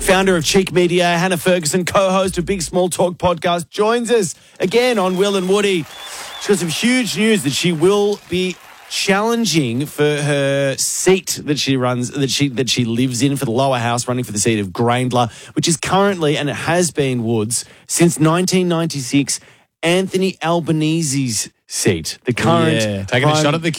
founder of Cheek Media, Hannah Ferguson, co-host of Big Small Talk podcast, joins us again on Will and Woody. She's got some huge news that she will be challenging for her seat that she runs, that she lives in for the lower house, running for the seat of Grayndler, which is currently, and it has been, Woods, since 1996, Anthony Albanese's seat. The current taking a shot at the